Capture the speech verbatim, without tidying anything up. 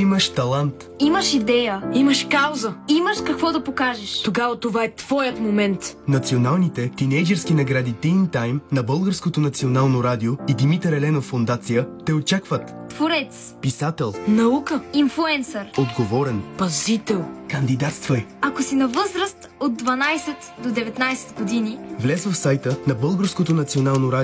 Имаш талант. Имаш идея. Имаш кауза. Имаш какво да покажеш. Тогава това е твоят момент. Националните тинейджърски награди Teen Time на Българското национално радио и Димитър Еленов фондация те очакват. Творец. Писател. Наука. Инфлуенсър. Отговорен. Пазител. Кандидатствай. Ако си на възраст от дванайсет до деветнайсет години, Влез в сайта на Българското национално радио